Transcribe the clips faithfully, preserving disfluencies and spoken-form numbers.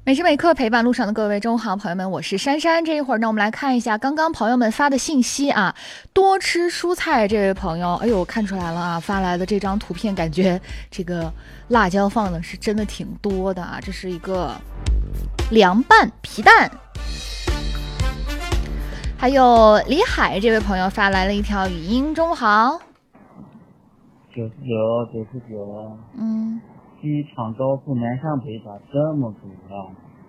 每时每刻陪伴路上的各位，中午好，朋友们，我是珊珊。这一会儿呢，我们来看一下刚刚朋友们发的信息啊。多吃蔬菜，这位朋友，哎呦，看出来了啊，发来的这张图片，感觉这个辣椒放的是真的挺多的啊。这是一个凉拌皮蛋。还有李海这位朋友发来了一条语音，中午好。 九十九，九十九。 嗯。 机场高速南向北咋这么堵啊？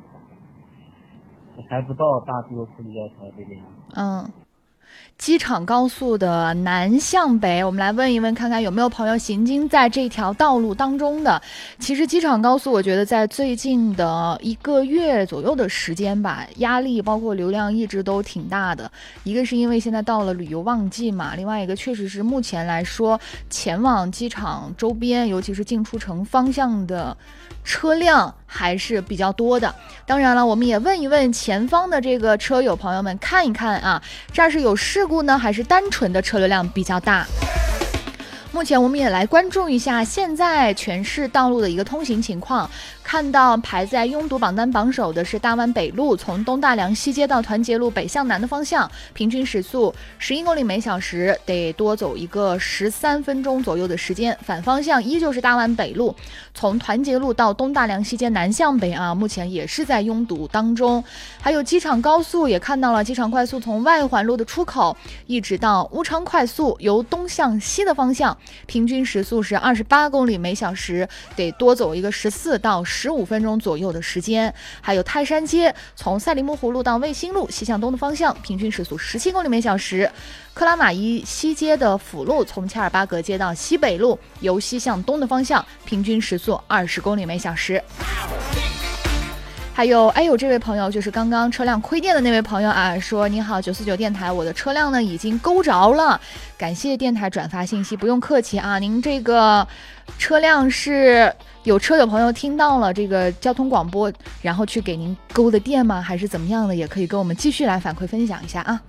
我还不到大多数要条这边。 嗯，机场高速的南向北，我们来问一问，看看有没有朋友行经在这条道路当中的。其实机场高速，我觉得在最近的一个月左右的时间吧，压力包括流量一直都挺大的。一个是因为现在到了旅游旺季嘛，另外一个确实是目前来说，前往机场周边，尤其是进出城方向的车辆还是比较多的。当然了，我们也问一问前方的这个车友朋友们，看一看啊，这儿是有事故呢，还是单纯的车流量比较大？目前我们也来关注一下现在全市道路的一个通行情况。看到排在拥堵榜单榜首的是大湾北路，从东大梁西街到团结路北向南的方向，平均时速十一公里每小时，得多走一个十三分钟左右的时间。反方向依旧是大湾北路，从团结路到东大梁西街南向北啊，目前也是在拥堵当中。还有机场高速也看到了，机场快速从外环路的出口一直到乌昌快速，由东向西的方向，平均时速是二十八公里每小时，得多走一个十四到十五分钟左右的时间。还有泰山街从赛里木湖路到卫星路西向东的方向，平均时速十七公里每小时。克拉玛依西街的辅路从恰尔巴格街到西北路，由西向东的方向，平均时速二十公里每小时。还有，哎呦，这位朋友就是刚刚车辆亏电的那位朋友啊，说你好九四九电台，我的车辆呢已经勾着了，感谢电台转发信息，不用客气啊。您这个车辆是有车友朋友听到了这个交通广播，然后去给您勾的电吗？还是怎么样的？也可以跟我们继续来反馈分享一下啊。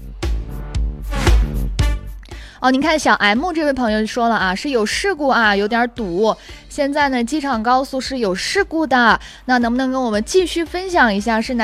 哦，您看小 M 这位朋友说了啊，是有事故啊，有点堵。现在呢，机场高速是有事故的，那能不能跟我们继续分享一下是哪